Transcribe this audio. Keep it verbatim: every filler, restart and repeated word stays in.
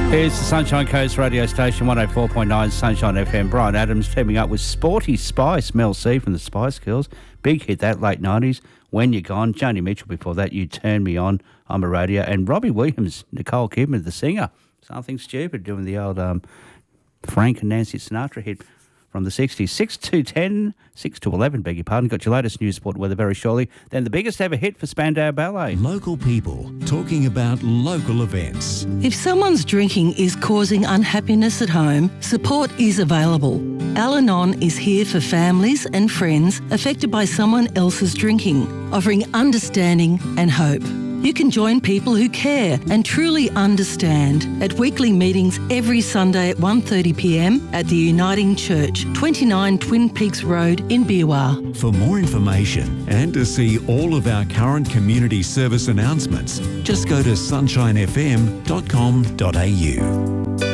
Here's the Sunshine Coast radio station, one oh four point nine Sunshine F M. Brian Adams teaming up with Sporty Spice, Mel C from the Spice Girls. Big hit that, late nineties, When You're Gone. Joni Mitchell before that, You Turn Me On, I'm a Radio. And Robbie Williams, Nicole Kidman, the singer. Something Stupid, doing the old um, Frank and Nancy Sinatra hit from the sixties. six to ten, six to eleven, beg your pardon. Got your latest news, sport, weather very shortly. Then the biggest ever hit for Spandau Ballet. Local people talking about local events. If someone's drinking is causing unhappiness at home, support is available. Al-Anon is here for families and friends affected by someone else's drinking, offering understanding and hope. You can join people who care and truly understand at weekly meetings every Sunday at one thirty p m at the Uniting Church, twenty-nine Twin Peaks Road in Beerwah. For more information and to see all of our current community service announcements, just go to sunshine f m dot com dot a u.